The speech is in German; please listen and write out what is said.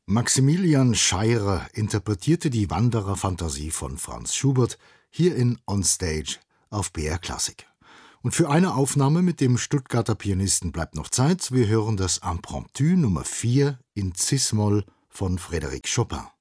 Maximilian Scheirer interpretierte die Wanderer-Fantasie von Franz Schubert hier in On Stage auf BR Klassik. Und für eine Aufnahme mit dem Stuttgarter Pianisten bleibt noch Zeit. Wir hören das Impromptu Nummer 4 in Cis-Moll von Frédéric Chopin.